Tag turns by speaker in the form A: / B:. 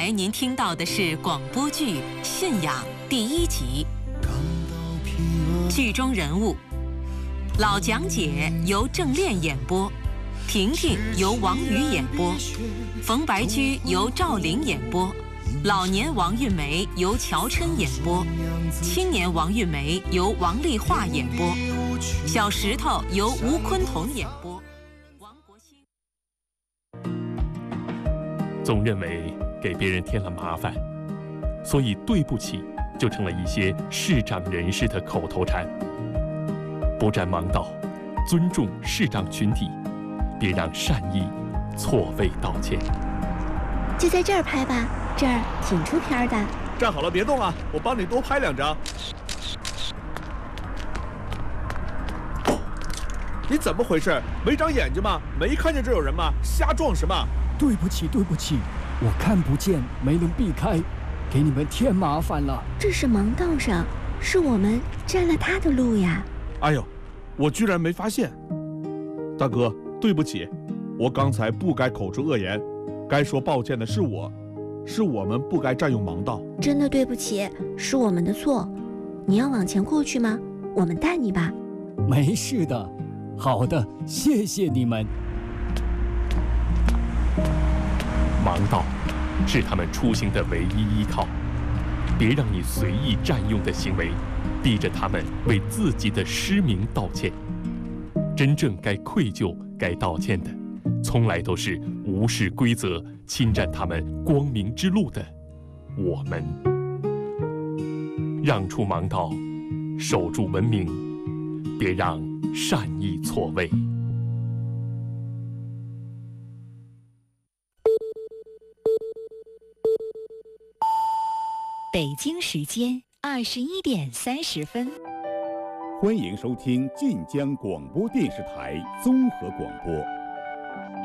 A: 才您听到的是广播剧《信仰》第1集。剧中人物：老讲解由郑炼演播，婷婷由王宇演播，冯白驹由赵玲演播，老年王玉梅由乔琛演播，青年王玉梅由王丽华演播，小石头由吴昆彤演播。
B: 总认为给别人添了麻烦，所以对不起就成了一些视障人士的口头禅。不占盲道，尊重视障群体，别让善意错位道歉。
C: 就在这儿拍吧，这儿挺出片的。
D: 站好了，别动啊，我帮你多拍2张。你怎么回事？没长眼睛吗？没看见这有人吗？瞎撞什么？
E: 对不起，我看不见，没能避开，给你们添麻烦了。
C: 这是盲道上，是我们占了他的路呀。
D: 哎呦，我居然没发现。大哥，对不起，我刚才不该口出恶言，该说抱歉的是我们不该占用盲道。
C: 真的对不起，是我们的错。你要往前过去吗？我们带你吧。
E: 没事的，好的，谢谢你们。
B: 盲道是他们出行的唯一依靠，别让你随意占用的行为逼着他们为自己的失明道歉。真正该愧疚、该道歉的，从来都是无视规则、侵占他们光明之路的我们。让出盲道，守住文明，别让善意错位。
F: 北京时间21点30分，
G: 欢迎收听晋江广播电视台综合广播。